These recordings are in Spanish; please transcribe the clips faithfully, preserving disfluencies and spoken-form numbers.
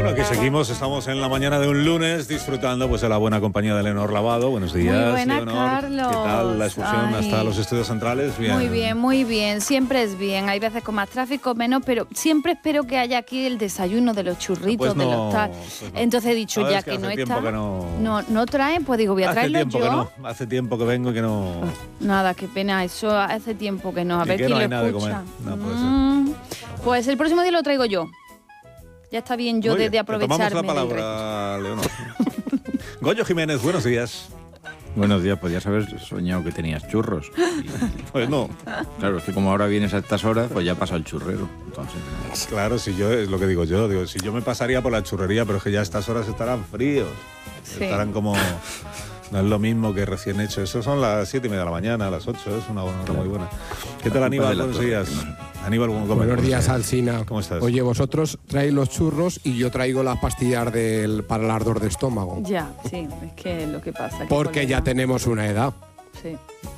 Bueno, que seguimos, estamos en la mañana de un lunes disfrutando pues de la buena compañía de Leonor Lavado. Buenos días, muy buena, Leonor. Carlos. ¿Qué tal la excursión Ay. hasta los estudios centrales? Bien. Muy bien, muy bien. Siempre es bien. Hay veces con más tráfico, menos, pero siempre espero que haya aquí el desayuno de los churritos, Pues no, de los tal. pues no. Entonces he dicho, Sabes ya que que, hace no tiempo está, que no- no, no traen, pues digo, voy a Hace traerlo tiempo yo. que no, hace tiempo que vengo y que no... Nada, qué pena, eso hace tiempo que no. A Y ver que quién no hay lo nada de escucha. comer. No puede ser. Mm, Pues el próximo día lo traigo yo. Ya está bien yo Muy de, bien, de te tomamos aprovecharme la del resto. palabra, Leonor. Goyo Jiménez, buenos días. Buenos días, podías haber soñado que tenías churros. Y, Pues no. claro, es que como ahora vienes a estas horas, pues ya pasa el churrero. Entonces, Claro, si yo, es lo que digo yo, digo, si yo me pasaría por la churrería, pero es que ya a estas horas estarán fríos. Sí. Estarán como... No es lo mismo que recién hecho. Eso son las siete y media de la mañana, las ocho, es una hora muy buena. ¿Qué tal, La culpa Aníbal? de la Buenos torre, días. que no- Aníbal, ¿cómo comes? Buenos días, ¿Cómo Alsina. ¿Cómo estás? Oye, vosotros traéis los churros y yo traigo las pastillas del, para el ardor de estómago. Ya, sí, es que lo que pasa. que Porque con ya la- tenemos una edad. Sí.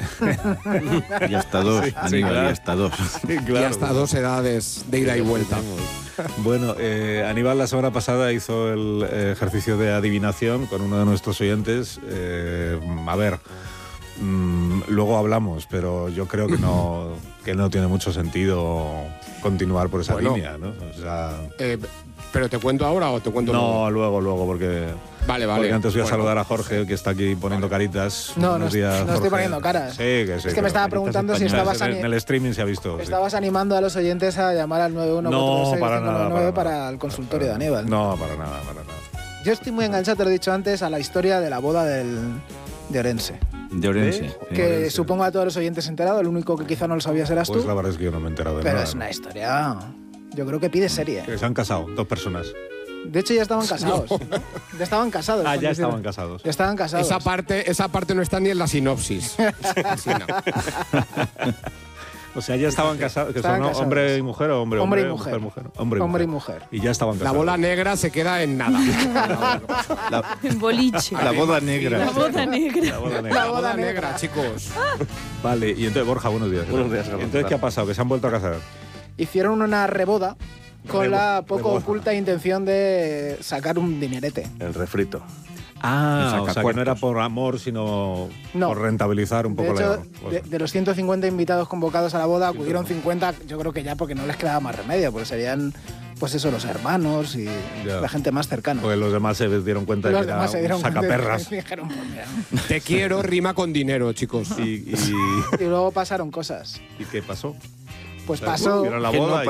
y hasta dos, Sí, sí, Aníbal, claro. y hasta dos. Sí, Y claro. hasta dos edades de ida y vuelta. Bueno, eh, Aníbal la semana pasada hizo el eh, ejercicio de adivinación con uno de nuestros oyentes. Eh, a ver, mm, luego hablamos, pero yo creo que no, que no tiene mucho sentido continuar por esa Bueno. línea, ¿no? O sea, Eh, ¿Pero te cuento ahora o te cuento luego? no, luego, luego, porque, Vale, vale. porque antes voy a Bueno. saludar a Jorge, que está aquí poniendo caritas. No, Buenos no, días, no estoy Jorge. poniendo caras. Sí, que sí. Es que me estaba preguntando si estabas en, ani- en el streaming se ha visto. sí. Estabas animando a los oyentes a llamar al nueve uno No, cuatro seis para cinco nada, nueve para para, nada. el consultorio de Aníbal. No, para nada, para nada. Yo estoy muy enganchado, te lo he dicho antes, a la historia de la boda del, de Orense. De Orense. ¿Eh? sí. Que Orense. supongo a todos los oyentes enterado, el único que quizá no lo sabías eras Pues tú. la verdad es que yo no me he enterado de Pero nada. es ¿no? una historia, yo creo que pide serie. Que se han casado, dos personas. De hecho ya estaban casados. ¿no? Ya estaban casados. Ah, cuando ya hicieron- estaban casados. Ya estaban casados. Esa parte, esa parte no está ni en la sinopsis. Alsina. O sea, ya estaban casados, que Estaban son ¿no? casados. hombre y mujer o hombre, Hombre y o mujer. mujer, Hombre, Hombre y mujer. mujer. Y ya estaban La casados. bola negra se queda en nada. La, En boliche. la boda negra. La boda negra. La boda negra. La boda negra, chicos. Vale, y entonces, Borja, buenos días. Buenos días, Carlos. Entonces, ¿qué ha pasado? ¿Que se han vuelto a casar? Hicieron una reboda con Rebo- la poco reboda. oculta intención de sacar un dinerete. El refrito. Ah, El o sea, que no era sacacuertos. por amor, sino No. por rentabilizar un De poco hecho, la de, de los ciento cincuenta invitados convocados a la boda, acudieron cincuenta, yo creo que ya porque no les quedaba más remedio, porque serían, pues eso, los hermanos y Ya. la gente más cercana. Porque los demás se dieron cuenta de Los que era demás se dieron un cuenta sacaperras. y dijeron, pues mira. Te quiero rima con dinero, chicos. Y, y, Y luego pasaron cosas. ¿Y qué pasó? Pues O sea, pasó... vieron la Que no boda y